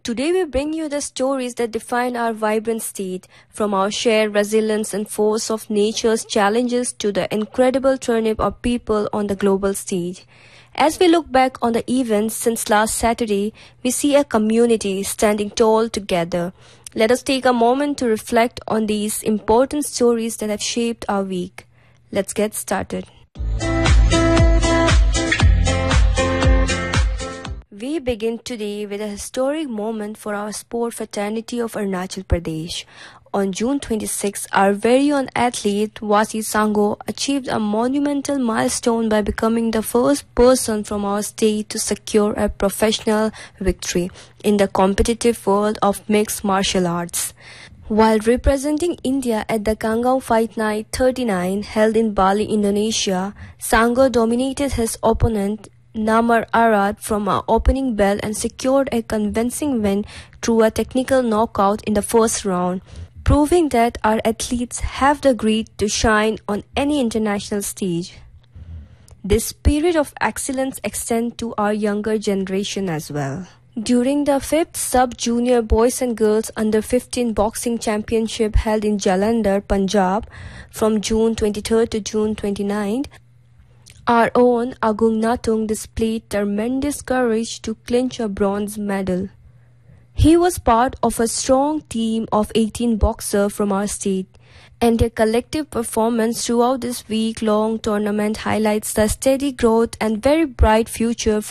Today we bring you the stories that define our vibrant state, from our shared resilience and force of nature's challenges to the incredible turnip of people on the global stage. As we look back on the events since last Saturday, we see a community standing tall together. Let us take a moment to reflect on these important stories that have shaped our week. Let's get started. We begin today with a historic moment for our sport fraternity of Arunachal Pradesh. On June 26, our very own athlete Vasi Sango achieved a monumental milestone by becoming the first person from our state to secure a professional victory in the competitive world of mixed martial arts. While representing India at the Kanggam Fight Night 39 held in Bali, Indonesia, Sango dominated his opponent Namar Arad from our opening bell and secured a convincing win through a technical knockout in the first round, proving that our athletes have the grit to shine on any international stage. This spirit of excellence extends to our younger generation as well. During the 5th Sub-Junior Boys and Girls Under-15 Boxing Championship held in Jalandhar, Punjab from June 23rd to June 29th, our own Agung Natung displayed tremendous courage to clinch a bronze medal. He was part of a strong team of 18 boxers from our state, and their collective performance throughout this week-long tournament highlights the steady growth and very bright future